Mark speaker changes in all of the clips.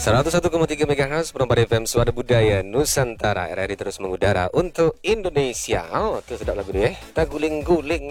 Speaker 1: 101,3 MHz Perempat FM Suara Budaya Nusantara. RRI terus mengudara untuk Indonesia. Oh, itu sedap lagu dia. Tak guling-guling.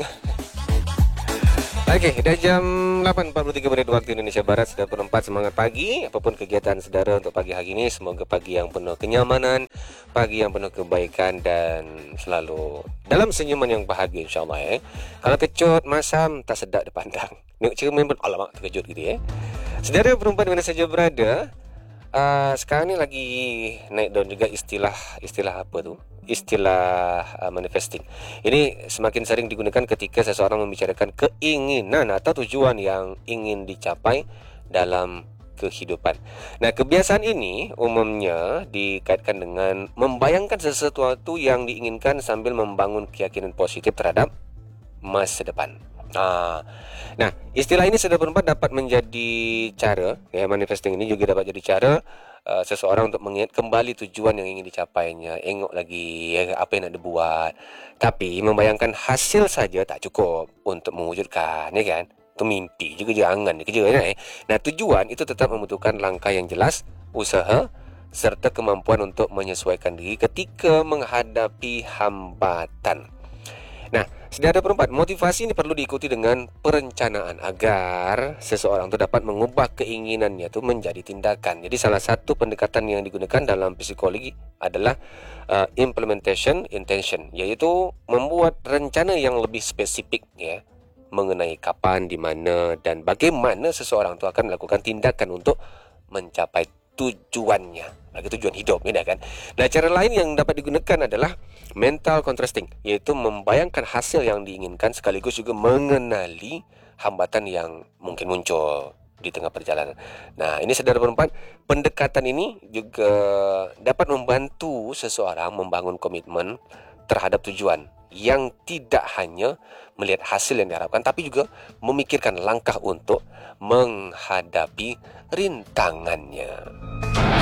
Speaker 1: Oke, dah jam 8.43 menit waktu Indonesia Barat. Sudah perempat, semangat pagi. Apapun kegiatan saudara untuk pagi hari ini, semoga pagi yang penuh kenyamanan, pagi yang penuh kebaikan, dan selalu dalam senyuman yang bahagia, insyaAllah. Kalau kecut, masam, tak sedap dipandang. Nek cermin pun, alamak, terkejut gitu. Saudara perempat mana saja berada, sekarang ni lagi naik daun juga istilah apa tu? Istilah manifesting. Ini semakin sering digunakan ketika seseorang membicarakan keinginan atau tujuan yang ingin dicapai dalam kehidupan. Nah, kebiasaan ini umumnya dikaitkan dengan membayangkan sesuatu yang diinginkan sambil membangun keyakinan positif terhadap masa depan. Nah, istilah ini sudah berempat dapat menjadi cara, ya, manifesting ini juga dapat jadi cara seseorang untuk mengingat kembali tujuan yang ingin dicapainya, engok lagi apa yang nak dibuat. Tapi membayangkan hasil saja tak cukup untuk mewujudkan, ya kan? Itu mimpi juga, jangan kerja kan. Nah, tujuan itu tetap membutuhkan langkah yang jelas, usaha, serta kemampuan untuk menyesuaikan diri ketika menghadapi hambatan. Nah, saudara perempat, motivasi ini perlu diikuti dengan perencanaan agar seseorang itu dapat mengubah keinginannya itu menjadi tindakan. Jadi salah satu pendekatan yang digunakan dalam psikologi adalah implementation intention, yaitu membuat rencana yang lebih spesifik, ya, mengenai kapan, di mana, dan bagaimana seseorang itu akan melakukan tindakan untuk mencapai tujuannya, bagi tujuan hidup, ya kan. Nah, cara lain yang dapat digunakan adalah mental contrasting, yaitu membayangkan hasil yang diinginkan sekaligus juga mengenali hambatan yang mungkin muncul di tengah perjalanan. Nah, ini saudara perempat, pendekatan ini juga dapat membantu seseorang membangun komitmen terhadap tujuan yang tidak hanya melihat hasil yang diharapkan, tapi juga memikirkan langkah untuk menghadapi rintangannya.